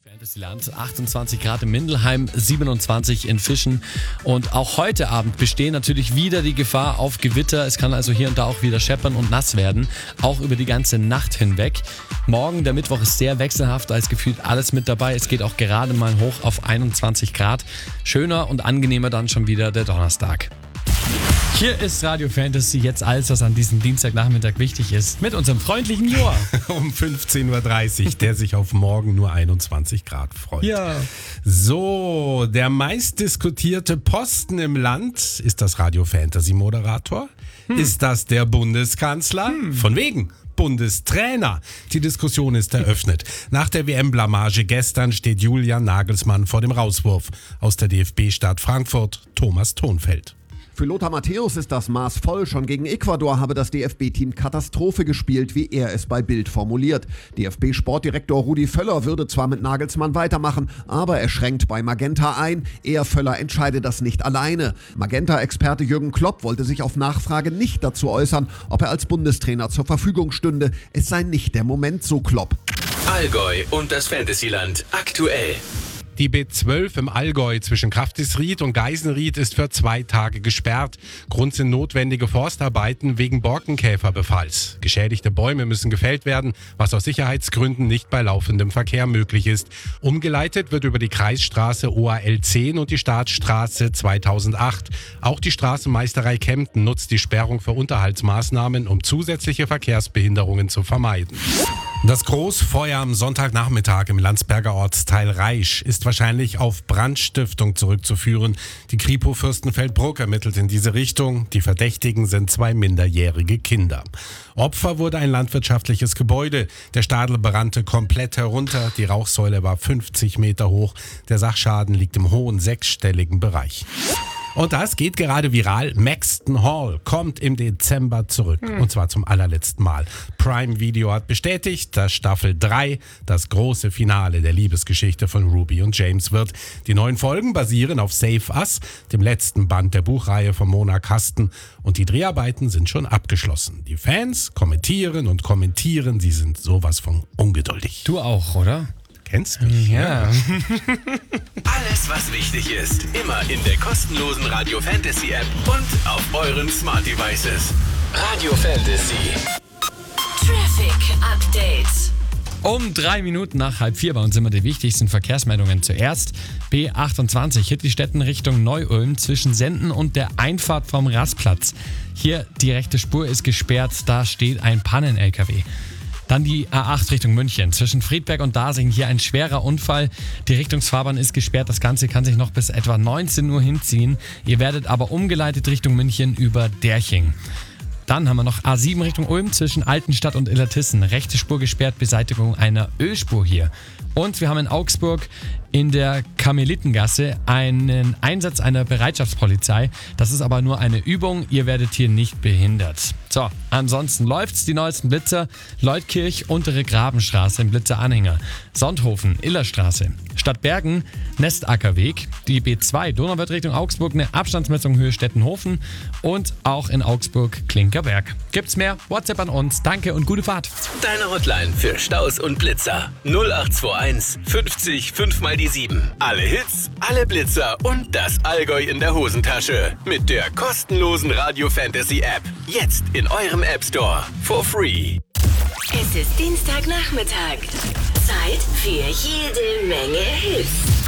Fantasyland, 28 Grad in Mindelheim, 27 in Fischen und auch heute Abend besteht natürlich wieder die Gefahr auf Gewitter. Es kann also hier und da auch wieder scheppern und nass werden, auch über die ganze Nacht hinweg. Morgen, der Mittwoch, ist sehr wechselhaft, da ist gefühlt alles mit dabei. Es geht auch gerade mal hoch auf 21 Grad. Schöner und angenehmer dann schon wieder der Donnerstag. Hier ist Radio Fantasy, jetzt alles, was an diesem Dienstagnachmittag wichtig ist, mit unserem freundlichen Joa. Um 15.30 Uhr, der sich auf morgen nur 21 Grad freut. Ja. So, der meistdiskutierte Posten im Land, ist das Radio Fantasy Moderator? Ist das der Bundeskanzler? Von wegen. Bundestrainer. Die Diskussion ist eröffnet. Nach der WM-Blamage gestern steht Julian Nagelsmann vor dem Rauswurf aus der DFB-Stadt Frankfurt. Thomas Thonfeld. Für Lothar Matthäus ist das Maß voll. Schon gegen Ecuador habe das DFB-Team Katastrophe gespielt, wie er es bei Bild formuliert. DFB-Sportdirektor Rudi Völler würde zwar mit Nagelsmann weitermachen, aber er schränkt bei Magenta ein. Er, Völler, entscheide das nicht alleine. Magenta-Experte Jürgen Klopp wollte sich auf Nachfrage nicht dazu äußern, ob er als Bundestrainer zur Verfügung stünde. Es sei nicht der Moment, so Klopp. Allgäu und das Fantasyland aktuell. Die B12 im Allgäu zwischen Kaftisried und Geisenried ist für 2 Tage gesperrt. Grund sind notwendige Forstarbeiten wegen Borkenkäferbefalls. Geschädigte Bäume müssen gefällt werden, was aus Sicherheitsgründen nicht bei laufendem Verkehr möglich ist. Umgeleitet wird über die Kreisstraße OAL 10 und die Staatsstraße 2008. Auch die Straßenmeisterei Kempten nutzt die Sperrung für Unterhaltsmaßnahmen, um zusätzliche Verkehrsbehinderungen zu vermeiden. Das Großfeuer am Sonntagnachmittag im Landsberger Ortsteil Reisch ist wahrscheinlich auf Brandstiftung zurückzuführen. Die Kripo Fürstenfeldbruck ermittelt in diese Richtung. Die Verdächtigen sind 2 minderjährige Kinder. Opfer wurde ein landwirtschaftliches Gebäude. Der Stadel brannte komplett herunter. Die Rauchsäule war 50 Meter hoch. Der Sachschaden liegt im hohen 6-stelligen Bereich. Und das geht gerade viral. Maxton Hall kommt im Dezember zurück. Und zwar zum allerletzten Mal. Prime Video hat bestätigt, dass Staffel 3 das große Finale der Liebesgeschichte von Ruby und James wird. Die 9 Folgen basieren auf Save Us, dem letzten Band der Buchreihe von Mona Kasten. Und die Dreharbeiten sind schon abgeschlossen. Die Fans kommentieren und kommentieren. Sie sind sowas von ungeduldig. Du auch, oder? Kennst mich? Ja. Alles, was wichtig ist, immer in der kostenlosen Radio Fantasy App und auf euren Smart Devices. Radio Fantasy. Traffic Update. Um 3 Minuten nach 3:30 bei uns immer die wichtigsten Verkehrsmeldungen. Zuerst B28, Hittlistetten Richtung Neu-Ulm zwischen Senden und der Einfahrt vom Rastplatz. Hier die rechte Spur ist gesperrt, da steht ein Pannen-LKW. Dann die A8 Richtung München. Zwischen Friedberg und Dasing hier ein schwerer Unfall. Die Richtungsfahrbahn ist gesperrt. Das Ganze kann sich noch bis etwa 19 Uhr hinziehen. Ihr werdet aber umgeleitet Richtung München über Derching. Dann haben wir noch A7 Richtung Ulm zwischen Altenstadt und Illertissen. Rechte Spur gesperrt, Beseitigung einer Ölspur hier. Und wir haben in Augsburg in der Karmelitengasse einen Einsatz einer Bereitschaftspolizei. Das ist aber nur eine Übung, ihr werdet hier nicht behindert. So, ansonsten läuft's, die neuesten Blitzer. Leutkirch, Untere Grabenstraße im Blitzeranhänger. Sonthofen, Illerstraße. Stadt Bergen, Nestackerweg. Die B2, Donauwörth Richtung Augsburg, eine Abstandsmessung Höhe Stettenhofen. Und auch in Augsburg, Klinkerberg. Gibt's mehr? WhatsApp an uns. Danke und gute Fahrt. Deine Hotline für Staus und Blitzer. 0821 50 5 mal die 7. Alle Hits, alle Blitzer und das Allgäu in der Hosentasche. Mit der kostenlosen Radio Fantasy App. Jetzt in eurem App Store. For free. Es ist Dienstagnachmittag. Zeit für jede Menge Hits.